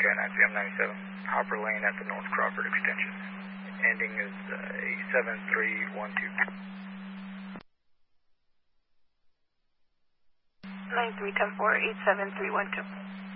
ICM 97, Hopper Lane at the North Crawford extension. Ending is 87312. 9310-4, 87312.